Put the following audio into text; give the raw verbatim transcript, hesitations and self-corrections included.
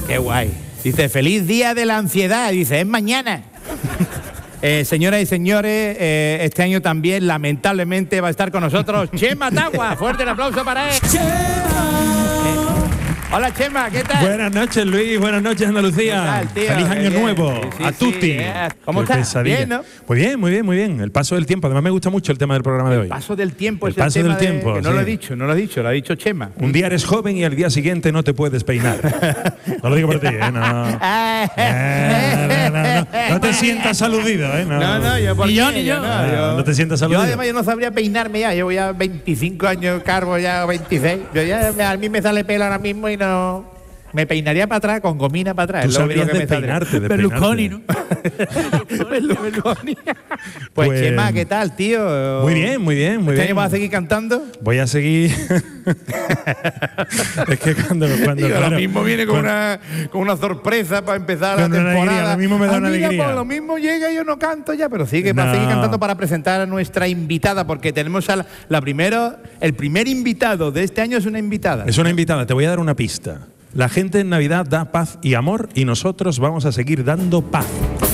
Qué guay. Dice, feliz día de la ansiedad. Dice, es mañana. Eh, señoras y señores, eh, este año también lamentablemente va a estar con nosotros Chema Tagua. Fuerte el aplauso para él. Eh, hola Chema, ¿qué tal? Buenas noches Luis, buenas noches Andalucía. ¿Qué tal, tío? Feliz año Bien. nuevo Sí, sí, a sí, tutti. eh. ¿Cómo Qué estás? pesadilla. Bien, ¿no? Muy bien, muy bien, muy bien. El paso del tiempo. Además me gusta mucho el tema del programa de hoy. El paso del tiempo El es el paso tema del tiempo, de, que no sí. lo he dicho, no lo he dicho, lo ha dicho Chema. Un día eres joven y al día siguiente no te puedes peinar. No lo digo por ti, ¿eh? No. Eh, no, no, no. No te sientas aludido, ¿eh? No, No, no, yo por Ni qué, yo, ni yo. No, No, yo- no te sientas Yo aludido. además yo no sabría peinarme ya, llevo ya veinticinco años calvo, ya veintiséis. Yo ya, a mí me sale pelo ahora mismo y no... Me peinaría para atrás, con gomina para atrás. Tú es lo único sabrías que me saldría. despeinarte, Berlusconi, ¿no? Berlusconi. Pues, Pues- Chema, ¿qué tal, tío? Muy bien, muy bien, muy ¿Este bien. año vas a seguir cantando? Voy a seguir. Es que cuando, cuando Y claro, lo mismo viene con cuando- una, con una sorpresa para empezar la Con una temporada. alegría, lo mismo me da A una mí ya, alegría. pues, lo mismo llega y yo no canto ya, pero sigue, va a No. seguir cantando para presentar a nuestra invitada, porque tenemos a la, la primera, el primer invitado de este año es una invitada. Es una invitada, te voy a dar una pista. La gente en Navidad da paz y amor y nosotros vamos a seguir dando paz.